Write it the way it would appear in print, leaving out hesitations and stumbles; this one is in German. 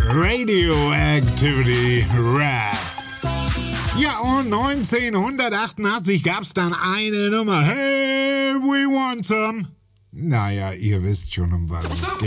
Radioactivity Rap. Ja, und 1988 gab's dann eine Nummer. Hey, we want some. Naja, ihr wisst schon, um was es geht.